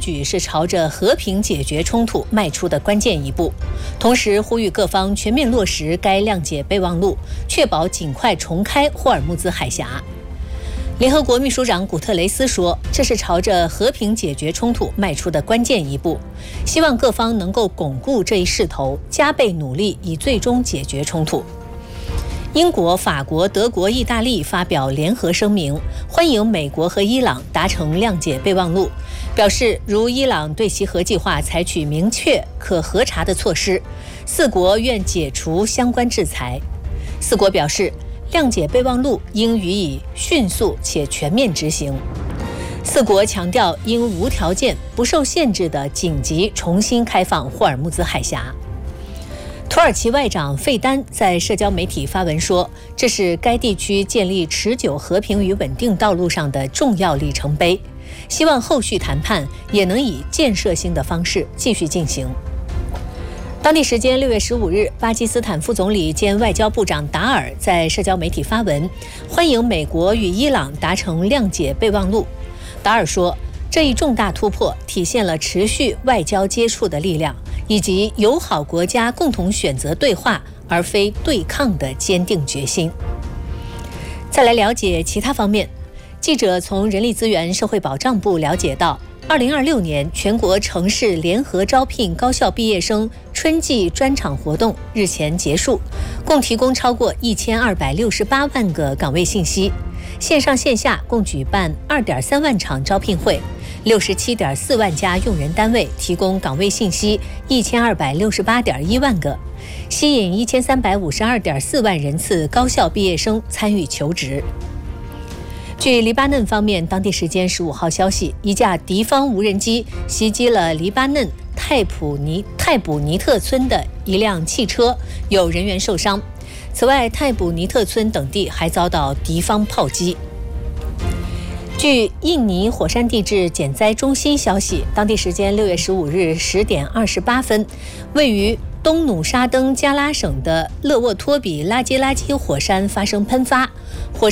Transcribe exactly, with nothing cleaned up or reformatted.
举是朝着和平解决冲突迈出的关键一步，同时呼吁各方全面落实该谅解备忘录，确保尽快重开霍尔木兹海峡。联合国秘书长古特雷斯说，这是朝着和平解决冲突迈出的关键一步，希望各方能够巩固这一势头，加倍努力以最终解决冲突。英国、法国、德国、意大利发表联合声明，欢迎美国和伊朗达成谅解备忘录，表示如伊朗对其核计划采取明确可核查的措施，四国愿解除相关制裁。四国表示，谅解备忘录应予以迅速且全面执行。四国强调应无条件、不受限制地紧急重新开放霍尔木兹海峡。土耳其外长费丹在社交媒体发文说，这是该地区建立持久和平与稳定道路上的重要里程碑，希望后续谈判也能以建设性的方式继续进行。当地时间六月十五日，巴基斯坦副总理兼外交部长达尔在社交媒体发文，欢迎美国与伊朗达成谅解备忘录。达尔说，这一重大突破体现了持续外交接触的力量，以及友好国家共同选择对话而非对抗的坚定决心。再来了解其他方面，记者从人力资源社会保障部了解到，二零二六年全国城市联合招聘高校毕业生春季专场活动日前结束，共提供超过一千二百六十八万个岗位信息，线上线下共举办二点三万场招聘会，六十七点四万家用人单位提供岗位信息一千二百六十八点一万个，吸引一千三百五十二点四万人次高校毕业生参与求职。据黎巴嫩方面当地时间十五号消息，一架敌方无人机袭击了黎巴嫩泰普尼泰卜尼特村的一辆汽车，有人员受伤。此外，泰卜尼特村等地还遭到敌方炮击。据印尼火山地质减灾中心消息，当地时间六月十五日十点二十八分，位于东努沙登加拉省的勒沃托比拉基拉基火山发生喷发，火